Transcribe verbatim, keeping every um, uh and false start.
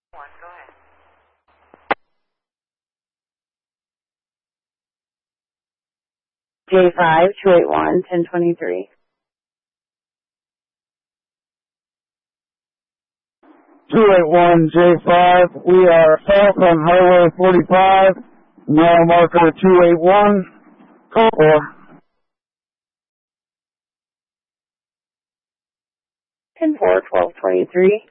One, go ahead. J five, two eight one, ten twenty-three. two eight one J five, we are south on Highway forty-five, mile marker two eight one, call for. ten four, twelve twenty-three.